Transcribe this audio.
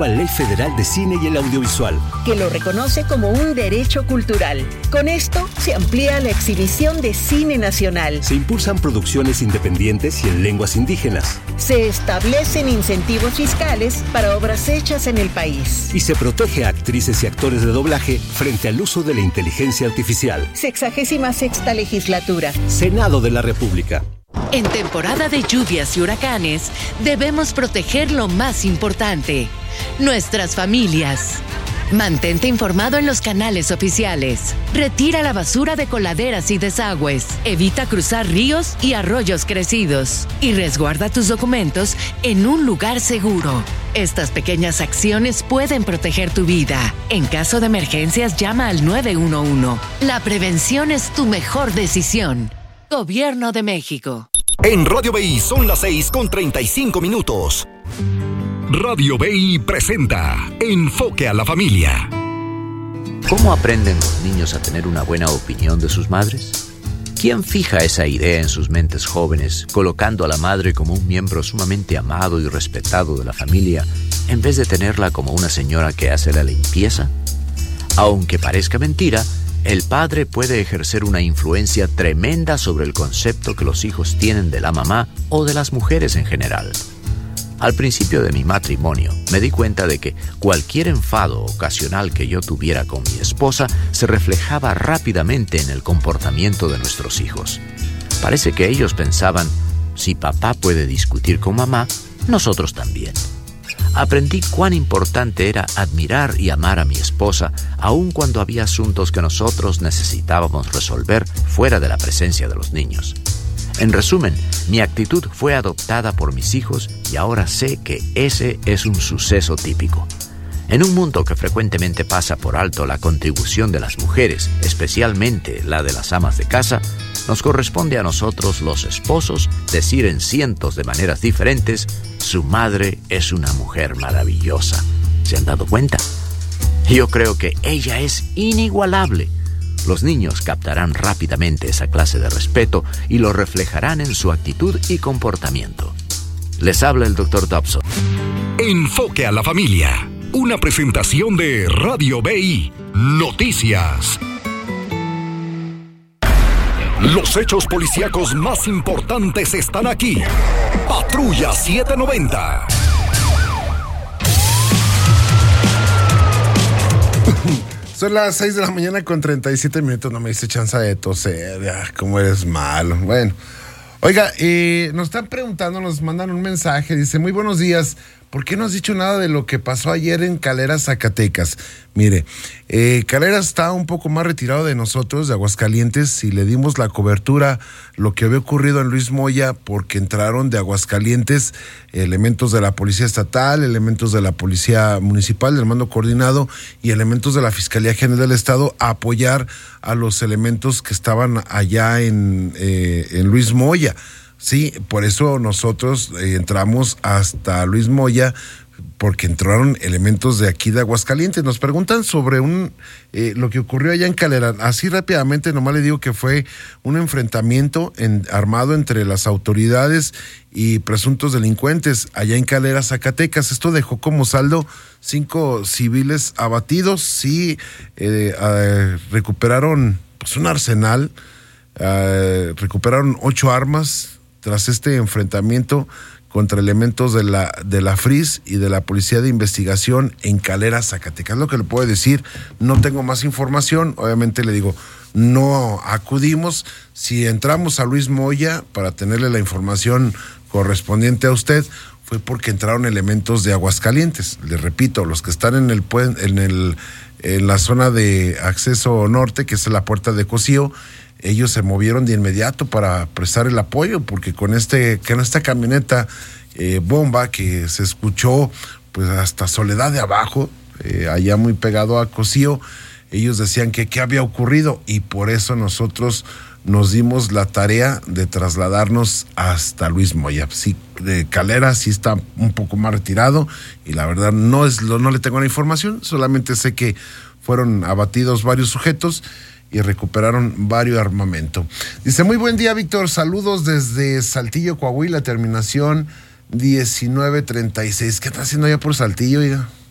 nueva Ley Federal de Cine y el Audiovisual, que lo reconoce como un derecho cultural. Con esto se amplía la exhibición de cine nacional. Se impulsan producciones independientes y en lenguas indígenas. Se establecen incentivos fiscales para obras hechas en el país. Y se protege a actrices y actores de doblaje frente al uso de la inteligencia artificial. 66ª legislatura. Senado de la República. En temporada de lluvias y huracanes, debemos proteger lo más importante: nuestras familias. Mantente informado en los canales oficiales. Retira la basura de coladeras y desagües. Evita cruzar ríos y arroyos crecidos. Y resguarda tus documentos en un lugar seguro. Estas pequeñas acciones pueden proteger tu vida. En caso de emergencias, llama al 911. La prevención es tu mejor decisión. Gobierno de México. En Radio BI son las 6:35. Radio BI presenta Enfoque a la Familia. ¿Cómo aprenden los niños a tener una buena opinión de sus madres? ¿Quién fija esa idea en sus mentes jóvenes, colocando a la madre como un miembro sumamente amado y respetado de la familia, en vez de tenerla como una señora que hace la limpieza? Aunque parezca mentira, el padre puede ejercer una influencia tremenda sobre el concepto que los hijos tienen de la mamá o de las mujeres en general. Al principio de mi matrimonio, me di cuenta de que cualquier enfado ocasional que yo tuviera con mi esposa se reflejaba rápidamente en el comportamiento de nuestros hijos. Parece que ellos pensaban, si papá puede discutir con mamá, nosotros también. Aprendí cuán importante era admirar y amar a mi esposa, aun cuando había asuntos que nosotros necesitábamos resolver fuera de la presencia de los niños. En resumen, mi actitud fue adoptada por mis hijos y ahora sé que ese es un suceso típico. En un mundo que frecuentemente pasa por alto la contribución de las mujeres, especialmente la de las amas de casa, nos corresponde a nosotros, los esposos, decir en cientos de maneras diferentes: su madre es una mujer maravillosa. ¿Se han dado cuenta? Yo creo que ella es inigualable. Los niños captarán rápidamente esa clase de respeto y lo reflejarán en su actitud y comportamiento. Les habla el Dr. Dobson. Enfoque a la Familia. Una presentación de Radio BI. Noticias. Los hechos policíacos más importantes están aquí. Patrulla 790. Son las 6 de la mañana con 37 minutos. No me diste chance de toser. Cómo eres malo. Bueno. Oiga, nos están preguntando, nos mandan un mensaje. Dice: muy buenos días. ¿Por qué no has dicho nada de lo que pasó ayer en Calera, Zacatecas? Mire, Calera está un poco más retirado de nosotros, de Aguascalientes, y le dimos la cobertura lo que había ocurrido en Luis Moya, porque entraron de Aguascalientes elementos de la Policía Estatal, elementos de la Policía Municipal, del Mando Coordinado, y elementos de la Fiscalía General del Estado a apoyar a los elementos que estaban allá en Luis Moya. Sí, por eso nosotros entramos hasta Luis Moya, porque entraron elementos de aquí de Aguascalientes. Nos preguntan sobre lo que ocurrió allá en Calera. Así rápidamente nomás le digo que fue un enfrentamiento armado entre las autoridades y presuntos delincuentes allá en Calera, Zacatecas. Esto dejó como saldo 5 civiles abatidos. Sí, recuperaron pues un arsenal, recuperaron 8 armas tras este enfrentamiento contra elementos de la FRIS y de la Policía de Investigación en Calera, Zacatecas. Lo que le puedo decir, no tengo más información. Obviamente le digo, no acudimos. Si entramos a Luis Moya para tenerle la información correspondiente a usted, fue porque entraron elementos de Aguascalientes. Les repito, los que están en la zona de acceso norte, que es la puerta de Cocío, ellos se movieron de inmediato para prestar el apoyo, porque con esta camioneta bomba que se escuchó pues hasta Soledad de Abajo, allá muy pegado a Cocío, ellos decían que qué había ocurrido, y por eso nosotros nos dimos la tarea de trasladarnos hasta Luis Moya. Sí, de Calera sí está un poco más retirado, y la verdad no le tengo la información, solamente sé que fueron abatidos varios sujetos y recuperaron varios armamento. Dice: muy buen día, Víctor, saludos desde Saltillo, Coahuila, terminación 1936. ¿Qué está haciendo allá por Saltillo, oiga?